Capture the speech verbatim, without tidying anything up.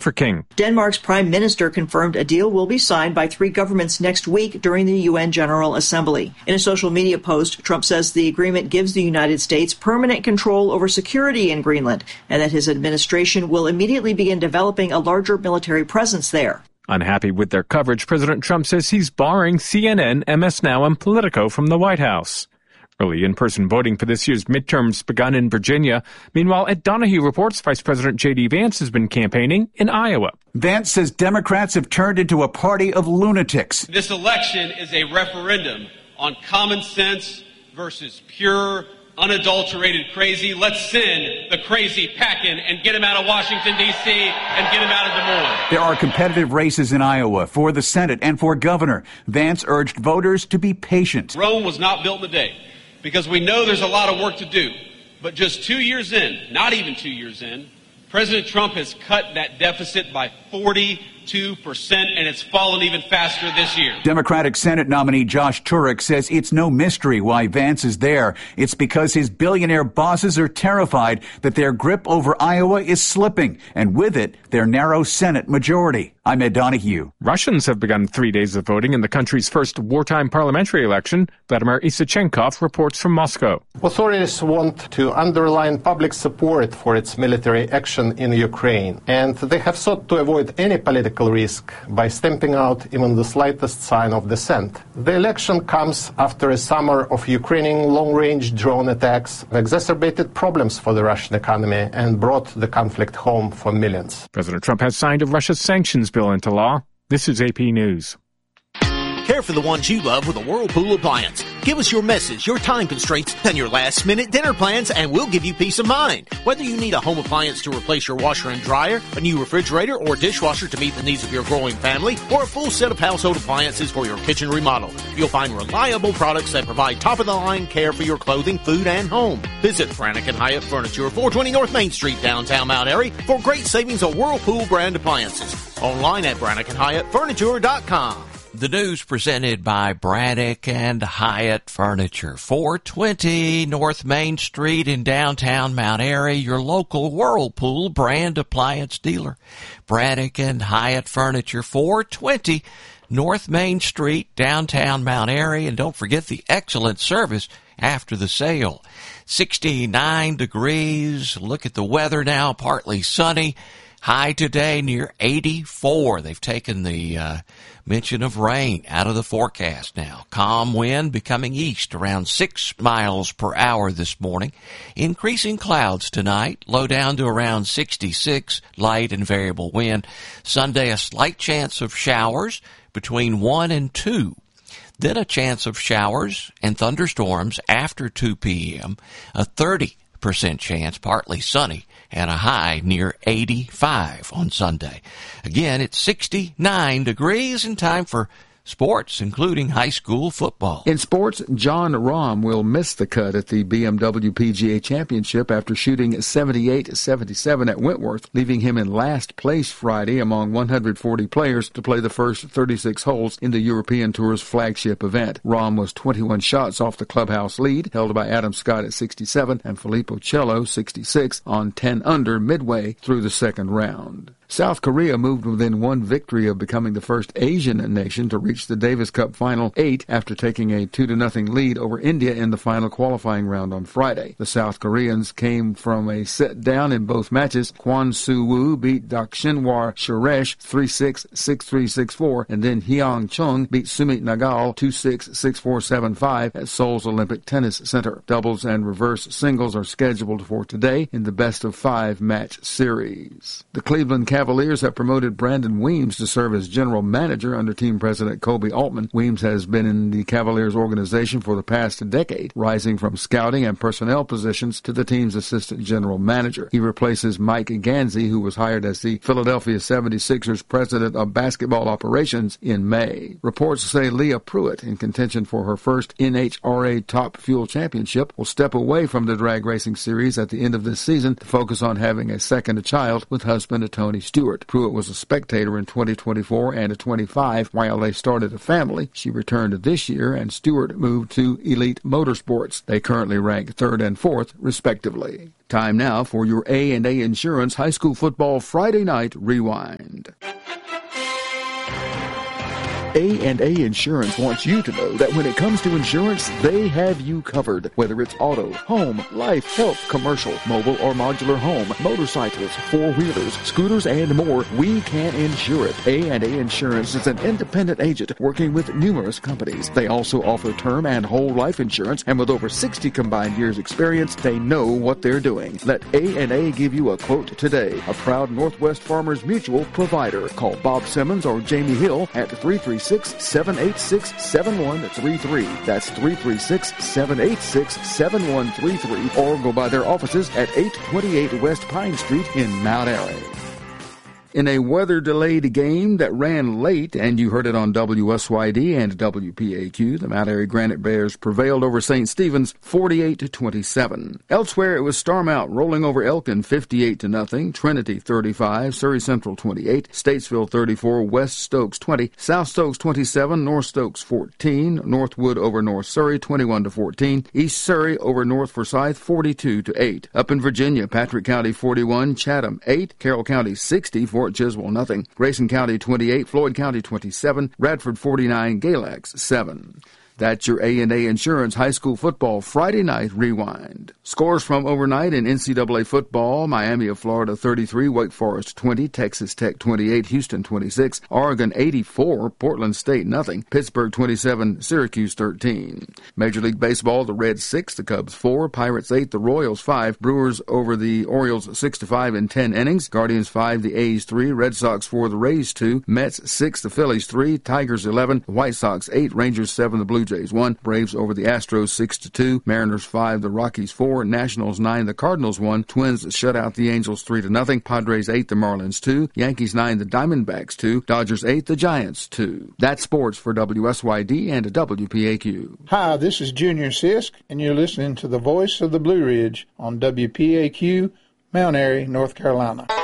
Patrick King. Denmark's prime minister confirmed a deal will be signed by three governments next week during the U N General Assembly. In a social media post, Trump says the agreement gives the United States permanent control over security in Greenland and that his administration will immediately begin developing a larger military presence there. Unhappy with their coverage, President Trump says he's barring C N N, M S Now, and Politico from the White House. Early in-person voting for this year's midterms begun in Virginia. Meanwhile, Ed Donahue reports Vice President J D. Vance has been campaigning in Iowa. Vance says Democrats have turned into a party of lunatics. This election is a referendum on common sense versus pure, unadulterated crazy. Let's send the crazy packing and get him out of Washington, D C and get him out of Des Moines. There are competitive races in Iowa for the Senate and for governor. Vance urged voters to be patient. Rome was not built in a day because we know there's a lot of work to do. But just two years in, not even two years in, President Trump has cut that deficit by forty-two percent, and it's fallen even faster this year. Democratic Senate nominee Josh Turek says it's no mystery why Vance is there. It's because his billionaire bosses are terrified that their grip over Iowa is slipping, and with it, their narrow Senate majority. I'm Ed Donahue. Russians have begun three days of voting in the country's first wartime parliamentary election. Vladimir Isachenkov reports from Moscow. Authorities want to underline public support for its military action in Ukraine, and they have sought to avoid any political risk by stamping out even the slightest sign of dissent. The election comes after a summer of Ukrainian long-range drone attacks exacerbated problems for the Russian economy and brought the conflict home for millions. President Trump has signed a Russia sanctions bill into law. This is A P News. Care for the ones you love with a Whirlpool appliance. Give us your messes, your time constraints, and your last-minute dinner plans, and we'll give you peace of mind. Whether you need a home appliance to replace your washer and dryer, a new refrigerator or dishwasher to meet the needs of your growing family, or a full set of household appliances for your kitchen remodel, you'll find reliable products that provide top-of-the-line care for your clothing, food, and home. Visit Brannick and Hyatt Furniture, four twenty North Main Street, downtown Mount Airy, for great savings on Whirlpool brand appliances. Online at Brannick and Hyatt Furniture dot com. The news presented by Braddock and Hyatt Furniture, four twenty North Main Street in downtown Mount Airy, your local Whirlpool brand appliance dealer. Braddock and Hyatt Furniture, four twenty North Main Street, downtown Mount Airy, and don't forget the excellent service after the sale. sixty-nine degrees. Look at the weather now, partly sunny. High today near eighty-four. They've taken the uh, mention of rain out of the forecast now. Calm wind becoming east around six miles per hour this morning. Increasing clouds tonight. Low down to around sixty-six. Light and variable wind. Sunday a slight chance of showers between one and two. Then a chance of showers and thunderstorms after two p.m. A thirty percent chance, partly sunny, and a high near eighty-five on Sunday. Again, it's sixty-nine degrees and time for sports, including high school football. In sports, John Rahm will miss the cut at the B M W P G A Championship after shooting seventy-eight seventy-seven at Wentworth, leaving him in last place Friday among one hundred forty players to play the first thirty-six holes in the European Tour's flagship event. Rahm was twenty-one shots off the clubhouse lead, held by Adam Scott at sixty-seven and Filippo Cello sixty-six on ten under midway through the second round. South Korea moved within one victory of becoming the first Asian nation to reach the Davis Cup Final Eight after taking a two to nothing lead over India in the final qualifying round on Friday. The South Koreans came from a set down in both matches. Kwon Soo-woo beat Dakshinwar Suresh three six, six three, six four, and then Hyang Chung beat Sumit Nagal two six, six four, seven five at Seoul's Olympic Tennis Center. Doubles and reverse singles are scheduled for today in the best of five match series. The Cleveland Cavaliers have promoted Brandon Weems to serve as general manager under team president Kobe Altman. Weems has been in the Cavaliers organization for the past decade, rising from scouting and personnel positions to the team's assistant general manager. He replaces Mike Gansey, who was hired as the Philadelphia seventy-sixers president of basketball operations in May. Reports say Leah Pruitt, in contention for her first N H R A Top Fuel Championship, will step away from the drag racing series at the end of this season to focus on having a second child with husband Tony Stewart. Pruitt was a spectator in twenty twenty-four and twenty-five while they started a family. She returned this year, and Stewart moved to Elite Motorsports. They currently rank third and fourth, respectively. Time now for your A and A Insurance High School Football Friday Night Rewind. A and A Insurance wants you to know that when it comes to insurance, they have you covered. Whether it's auto, home, life, health, commercial, mobile or modular home, motorcycles, four-wheelers, scooters, and more, we can insure it. A and A Insurance is an independent agent working with numerous companies. They also offer term and whole life insurance, and with over sixty combined years experience, they know what they're doing. Let A and A give you a quote today. A proud Northwest Farmers Mutual provider. Call Bob Simmons or Jamie Hill at three three six, seven eight six, seven one three three. That's three three six, seven eight six, seven one three three, or go by their offices at eight twenty-eight West Pine Street in Mount Airy. In a weather-delayed game that ran late, and you heard it on W S Y D and W P A Q, the Mount Airy Granite Bears prevailed over Saint Stephen's forty-eight to twenty-seven. Elsewhere, it was Starmount rolling over Elkin fifty-eight to nothing, Trinity thirty-five, Surrey Central twenty-eight, Statesville thirty-four, West Stokes twenty, South Stokes twenty-seven, North Stokes fourteen, Northwood over North Surrey twenty-one to fourteen, East Surrey over North Forsyth forty-two to eight. Up in Virginia, Patrick County forty-one, Chatham eight, Carroll County sixty, Fort Chiswell nothing, Grayson County twenty-eight, Floyd County twenty-seven, Radford forty-nine, Galax seven. That's your A and A Insurance High School Football Friday Night Rewind. Scores from overnight in N C double A football: Miami of Florida thirty-three, Wake Forest twenty, Texas Tech twenty-eight, Houston twenty-six, Oregon eighty-four, Portland State nothing, Pittsburgh twenty-seven, Syracuse thirteen. Major League Baseball: the Reds six, the Cubs four, Pirates eight, the Royals five, Brewers over the Orioles six to five in ten innings, Guardians five, the A's three, Red Sox four, the Rays two, Mets six, the Phillies three, Tigers eleven, the White Sox eight, Rangers seven, the Blue Jays one, Braves over the Astros six to two, Mariners five, the Rockies four, Nationals nine, the Cardinals one, Twins shut out the Angels three to nothing, Padres eight, the Marlins two, Yankees nine, the Diamondbacks two, Dodgers eight, the Giants two. That's sports for W S Y D and W P A Q. Hi, this is Junior Sisk, and you're listening to the Voice of the Blue Ridge on W P A Q, Mount Airy, North Carolina.